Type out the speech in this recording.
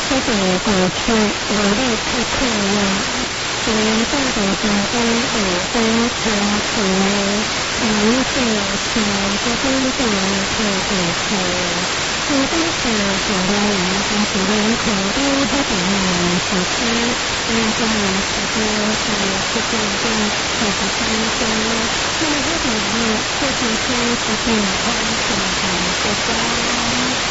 这个过去努力去困难，只能在的成功有多长期内，一切全部都在去解决。我当时觉得还是人口都不怎么熟悉，因为这里是多是见证或是参加，那么这种呢，就是说是健康健康的家。